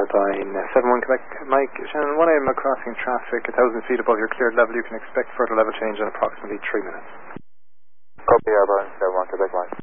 Airline 71 Quebec. Mike, Shannon, 1am crossing traffic 1,000 feet above your cleared level. You can expect further level change in approximately 3 minutes. Copy Airline 71 Quebec line.